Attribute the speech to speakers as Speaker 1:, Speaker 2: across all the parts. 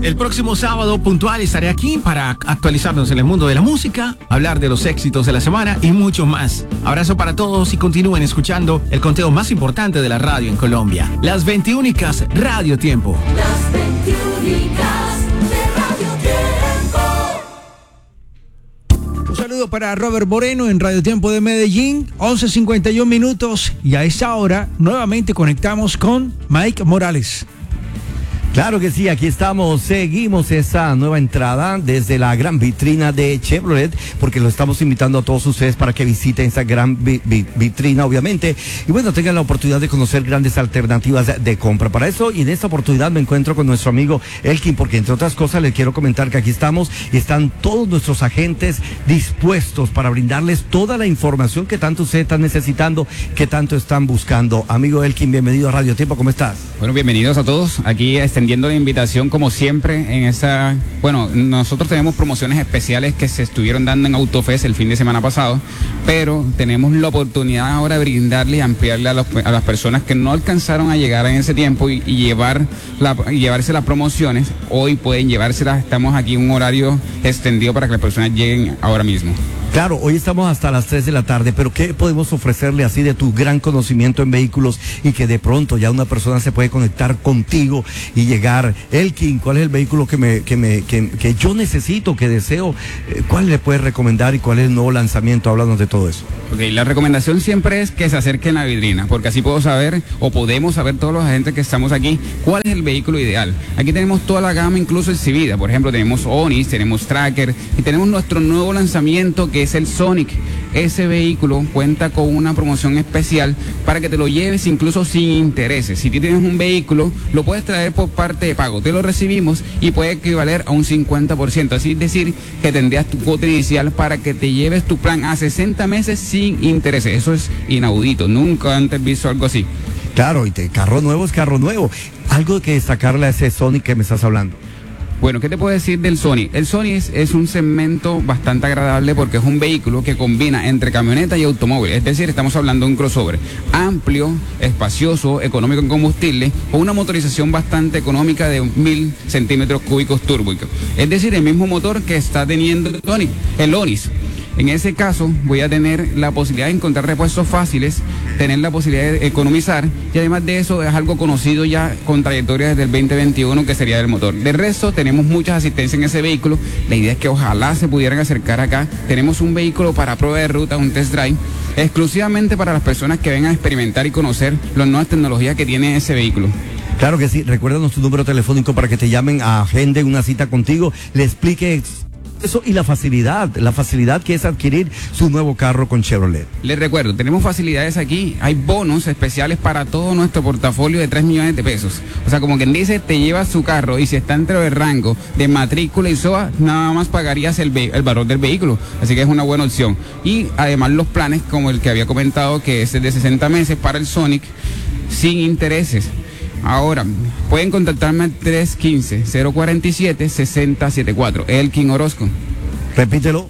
Speaker 1: El próximo sábado puntual estaré aquí para actualizarnos en el mundo de la música, hablar de los éxitos de la semana y mucho más. Abrazo para todos y continúen escuchando el conteo más importante de la radio en Colombia. Las 21icas Radio Tiempo.
Speaker 2: Las 21icas de Radio Tiempo.
Speaker 3: Un saludo para Robert Moreno en Radio Tiempo de Medellín, 11:51 minutos, y a esta hora nuevamente conectamos con Mike Morales.
Speaker 4: Claro que sí, aquí estamos, seguimos esa nueva entrada desde la gran vitrina de Chevrolet, porque lo estamos invitando a todos ustedes para que visiten esa gran vitrina, obviamente, y bueno, tengan la oportunidad de conocer grandes alternativas de compra. Para eso, y en esta oportunidad me encuentro con nuestro amigo Elkin, porque entre otras cosas les quiero comentar que aquí estamos y están todos nuestros agentes dispuestos para brindarles toda la información que tanto ustedes están necesitando, que tanto están buscando. Amigo Elkin, bienvenido a Radio Tiempo, ¿cómo estás?
Speaker 5: Bueno, bienvenidos a todos, aquí extendiendo la invitación como siempre en esa, bueno, nosotros tenemos promociones especiales que se estuvieron dando en Autofest el fin de semana pasado, pero tenemos la oportunidad ahora de brindarle y ampliarle a las personas que no alcanzaron a llegar en ese tiempo y llevarse las promociones. Hoy pueden llevárselas, estamos aquí en un horario extendido para que las personas lleguen ahora mismo.
Speaker 4: Claro, hoy estamos hasta las 3 de la tarde, pero ¿qué podemos ofrecerle así de tu gran conocimiento en vehículos y que de pronto ya una persona se puede conectar contigo y llegar? Elkin, ¿cuál es el vehículo que yo necesito, que deseo? ¿Cuál le puedes recomendar y cuál es el nuevo lanzamiento? Háblanos de todo eso.
Speaker 5: Ok, la recomendación siempre es que se acerquen a la vitrina, porque así puedo saber, o podemos saber todos los agentes que estamos aquí, cuál es el vehículo ideal. Aquí tenemos toda la gama, incluso el Civida, por ejemplo, tenemos Onix, tenemos Tracker, y tenemos nuestro nuevo lanzamiento que es el Sonic. Ese vehículo cuenta con una promoción especial para que te lo lleves incluso sin intereses. Si tienes un vehículo, lo puedes traer por parte de pago, te lo recibimos y puede equivaler a un 50%, así es decir, que tendrías tu cuota inicial para que te lleves tu plan a 60 meses sin intereses. Eso es inaudito, nunca antes visto algo así.
Speaker 4: Claro, y carro nuevo es carro nuevo. Algo que destacarle a ese Sonic que me estás hablando.
Speaker 5: Bueno, ¿qué te puedo decir del Sonic? El Sonic es un segmento bastante agradable porque es un vehículo que combina entre camioneta y automóvil. Es decir, estamos hablando de un crossover amplio, espacioso, económico en combustible, con una motorización bastante económica de 1000 centímetros cúbicos turbo. Es decir, el mismo motor que está teniendo el Onix. En ese caso voy a tener la posibilidad de encontrar repuestos fáciles, tener la posibilidad de economizar, y además de eso es algo conocido ya con trayectoria desde el 2021, que sería el motor. De resto tenemos muchas asistencias en ese vehículo. La idea es que ojalá se pudieran acercar acá. Tenemos un vehículo para prueba de ruta, un test drive, exclusivamente para las personas que vengan a experimentar y conocer las nuevas tecnologías que tiene ese vehículo.
Speaker 4: Claro que sí, recuérdanos tu número telefónico para que te llamen, agenden una cita contigo, le explique eso y la facilidad que es adquirir su nuevo carro con Chevrolet.
Speaker 5: Les recuerdo, tenemos facilidades aquí, hay bonos especiales para todo nuestro portafolio de 3 millones de pesos. O sea, como quien dice, te llevas su carro y si está entre el rango de matrícula y SOA, nada más pagarías el valor del vehículo. Así que es una buena opción. Y además los planes, como el que había comentado, que es de 60 meses para el Sonic, sin intereses. Ahora, pueden contactarme al 315-047-6074, Elkin Orozco.
Speaker 4: Repítelo.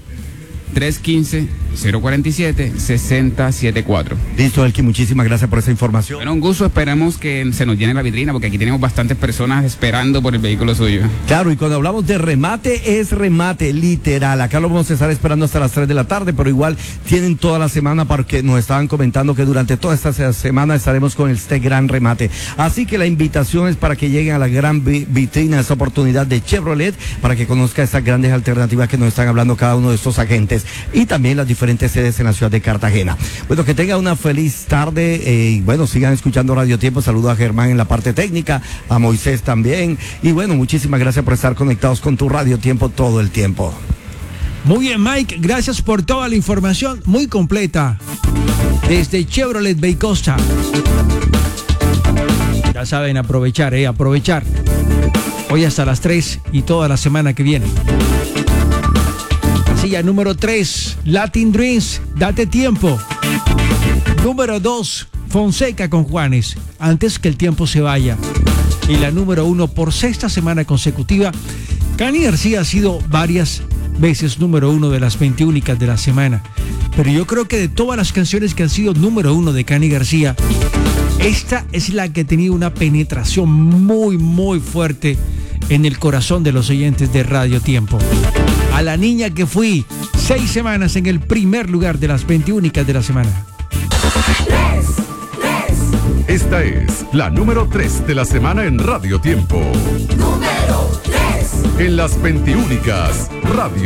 Speaker 5: 315-047-6074.
Speaker 4: Listo, Elkin, muchísimas gracias por esa información.
Speaker 5: Bueno, un gusto, esperamos que se nos llene la vitrina, porque aquí tenemos bastantes personas esperando por el vehículo suyo.
Speaker 4: Claro, y cuando hablamos de remate, es remate, literal. Acá lo vamos a estar esperando hasta las 3 de la tarde, pero igual tienen toda la semana, porque nos estaban comentando que durante toda esta semana estaremos con este gran remate. Así que la invitación es para que lleguen a la gran vitrina, esa oportunidad de Chevrolet, para que conozca estas grandes alternativas que nos están hablando cada uno de estos agentes, y también las diferentes sedes en la ciudad de Cartagena. Bueno, que tenga una feliz tarde, y bueno, sigan escuchando Radio Tiempo. Saludo a Germán en la parte técnica, a Moisés también, y bueno, muchísimas gracias por estar conectados con tu Radio Tiempo todo el tiempo.
Speaker 3: Muy bien, Mike, gracias por toda la información muy completa desde Chevrolet Bay Costa. Ya saben, aprovechar. Hoy hasta las 3 y toda la semana que viene. Silla número 3, Latin Dreams, Date Tiempo. Número 2, Fonseca con Juanes, Antes que el tiempo se vaya. Y la número 1 por 6ª semana consecutiva, Cani García ha sido varias veces número 1 de las 21icas de la semana. Pero yo creo que de todas las canciones que han sido número 1 de Cani García, esta es la que ha tenido una penetración muy, muy fuerte en el corazón de los oyentes de Radio Tiempo. A la niña que fui 6 semanas en el primer lugar de las 21 de la semana.
Speaker 6: Esta es la número 3 de la semana en Radio Tiempo.
Speaker 2: Número 3.
Speaker 6: En las 21 Radio